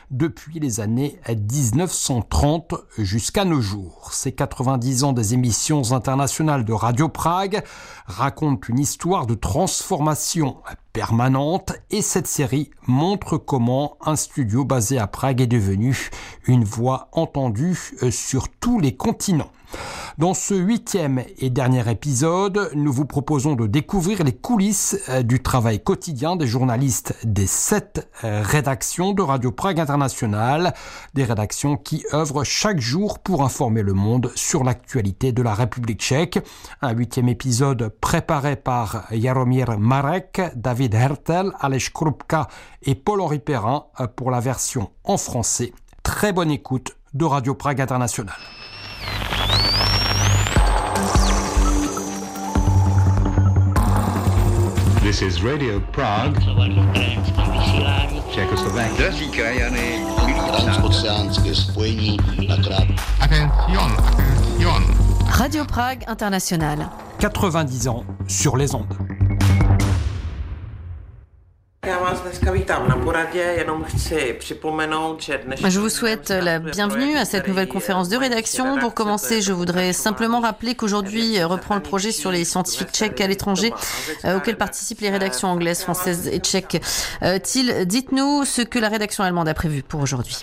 depuis les années 1930 jusqu'à nos jours. Ces 90 ans des émissions internationales de Radio Prague racontent une histoire de transformation permanente et cette série montre comment un studio basé à Prague est devenu une voix entendue sur tous les continents. Dans ce 8e et dernier épisode, nous vous proposons de découvrir les coulisses du travail quotidien des journalistes des 7 rédactions de Radio Prague International, des rédactions qui œuvrent chaque jour pour informer le monde sur l'actualité de la République tchèque. Un 8e épisode préparé par Jaromír Marek, David Hertel, Aleš Krupka et Paul-Henri Perrin pour la version en français. Très bonne écoute de Radio Prague International. This is Radio Prague, Czechoslovakia. Drazí krajany, transoceánské spojení na Radio Prague International. 90 ans sur les ondes. Je vous souhaite la bienvenue à cette nouvelle conférence de rédaction. Pour commencer, je voudrais simplement rappeler qu'aujourd'hui reprend le projet sur les scientifiques tchèques à l'étranger auquel participent les rédactions anglaises, françaises et tchèques. Dites-nous ce que la rédaction allemande a prévu pour aujourd'hui.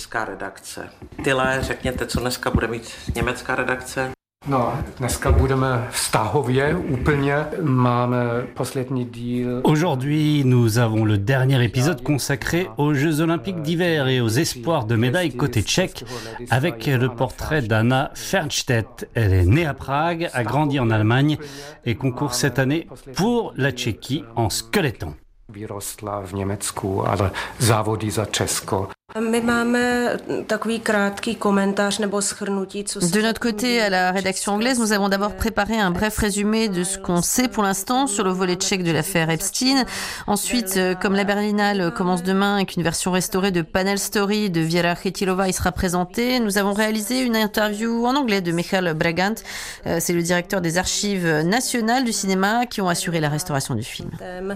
Aujourd'hui, nous avons le dernier épisode consacré aux Jeux Olympiques d'hiver et aux espoirs de médailles côté tchèque avec le portrait d'Anna Fernstedt. Elle est née à Prague, a grandi en Allemagne et concourt cette année pour la Tchéquie en skeleton. De notre côté, à la rédaction anglaise, nous avons d'abord préparé un bref résumé de ce qu'on sait pour l'instant sur le volet tchèque de l'affaire Epstein. Ensuite, comme la Berlinale commence demain et qu'une version restaurée de Panel Story de Věra Chytilová y sera présentée, nous avons réalisé une interview en anglais de Michal Bragant. C'est le directeur des archives nationales du cinéma qui ont assuré la restauration du film.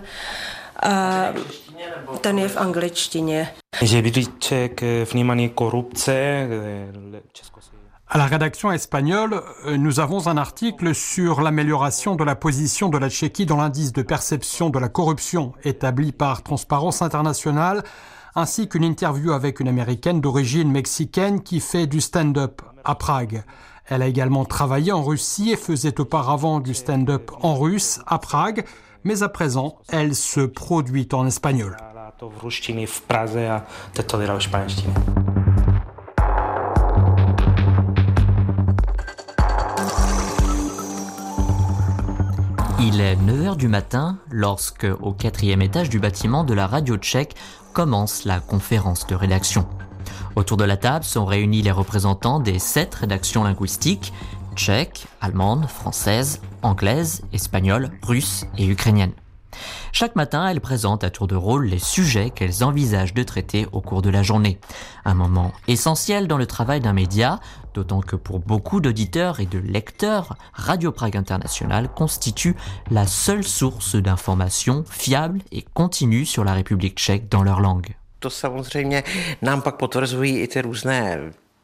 Ten je v angličtině. À la rédaction espagnole, nous avons un article sur l'amélioration de la position de la Tchéquie dans l'indice de perception de la corruption établi par Transparence Internationale, ainsi qu'une interview avec une Américaine d'origine mexicaine qui fait du stand-up à Prague. Elle a également travaillé en Russie et faisait auparavant du stand-up en russe à Prague, mais à présent, elle se produit en espagnol. Il est 9h du matin lorsque, au 4e étage du bâtiment de la radio tchèque, commence la conférence de rédaction. Autour de la table sont réunis les représentants des 7 rédactions linguistiques, tchèque, allemande, française, anglaise, espagnole, russe et ukrainienne. Chaque matin, elles présentent à tour de rôle les sujets qu'elles envisagent de traiter au cours de la journée. Un moment essentiel dans le travail d'un média, d'autant que pour beaucoup d'auditeurs et de lecteurs, Radio Prague International constitue la seule source d'informations fiables et continues sur la République tchèque dans leur langue. To samozřejmě nám pak potvrzují i ty různé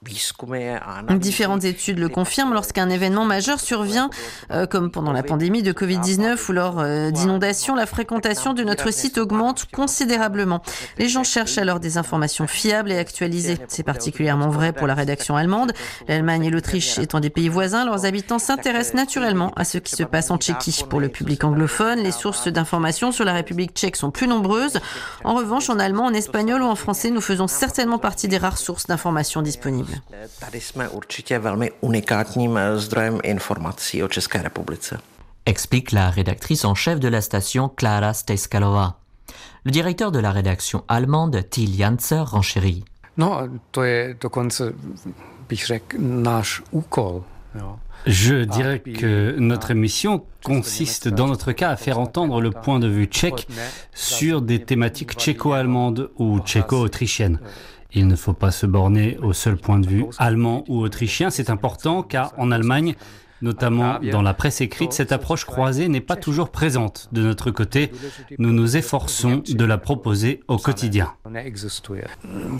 Différentes études le confirment, lorsqu'un événement majeur survient, comme pendant la pandémie de Covid-19 ou lors d'inondations, la fréquentation de notre site augmente considérablement. Les gens cherchent alors des informations fiables et actualisées. C'est particulièrement vrai pour la rédaction allemande. L'Allemagne et l'Autriche étant des pays voisins, leurs habitants s'intéressent naturellement à ce qui se passe en Tchéquie. Pour le public anglophone, les sources d'informations sur la République tchèque sont plus nombreuses. En revanche, en allemand, en espagnol ou en français, nous faisons certainement partie des rares sources d'informations disponibles. Tady jsme určitě velmi unikátním zdrojem informací o České republice. Explique la rédactrice en chef de la station Klára Stejskalová. Le directeur de la rédaction allemande Till Janzer renchérit. No, to je dokonce, bych řekl, náš úkol. Je dirais que notre mission consiste dans notre cas à faire entendre le point de vue tchèque sur des thématiques tchéco-allemandes ou tchéco-autrichiennes. Il ne faut pas se borner au seul point de vue allemand ou autrichien. C'est important car en Allemagne, notamment dans la presse écrite, cette approche croisée n'est pas toujours présente. De notre côté, nous nous efforçons de la proposer au quotidien.